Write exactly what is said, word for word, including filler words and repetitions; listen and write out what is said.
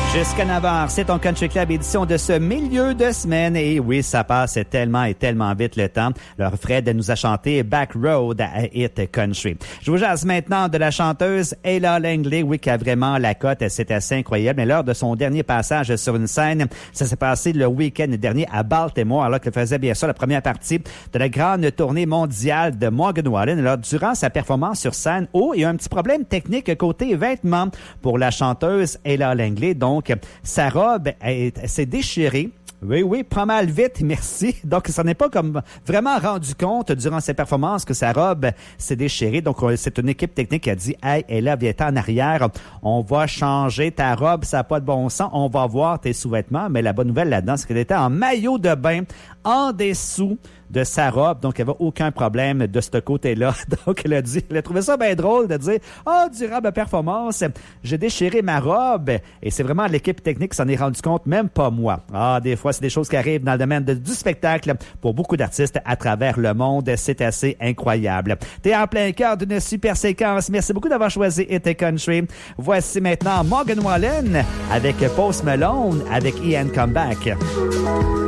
Jusqu'à neuf heures, c'est ton Country Club édition de ce milieu de semaine. Et oui, ça passe tellement et tellement vite le temps. Alors, Fred nous a chanté Back Road à Hit Country. Je vous jase maintenant de la chanteuse Ella Langley, oui, qui a vraiment la cote. C'est assez incroyable. Mais lors de son dernier passage sur une scène, ça s'est passé le week-end dernier à Baltimore, alors qu'elle faisait bien sûr la première partie de la grande tournée mondiale de Morgan Wallen. Alors, durant sa performance sur scène, oh, il y a un petit problème technique côté vêtements pour la chanteuse Ella Langley. Donc, Donc, sa robe est, s'est déchirée. Oui, oui, pas mal vite, merci. Donc, ça n'est pas comme vraiment rendu compte durant ses performances que sa robe s'est déchirée. Donc, c'est une équipe technique qui a dit « Hey, Ella, viens en arrière. On va changer ta robe, ça n'a pas de bon sens. On va voir tes sous-vêtements. » Mais la bonne nouvelle là-dedans, c'est qu'elle était en maillot de bain en dessous de sa robe. Donc, il n'y avait aucun problème de ce côté-là. Donc, elle a dit, elle a trouvé ça bien drôle de dire « Ah, oh, durant ma performance, j'ai déchiré ma robe. » Et c'est vraiment l'équipe technique qui s'en est rendu compte, même pas moi. Ah, des fois, c'est des choses qui arrivent dans le domaine de, du spectacle pour beaucoup d'artistes à travers le monde. C'est assez incroyable. T'es en plein cœur d'une super séquence. Merci beaucoup d'avoir choisi Hit Country. Voici maintenant Morgan Wallen avec Post Malone avec Ian Comeback.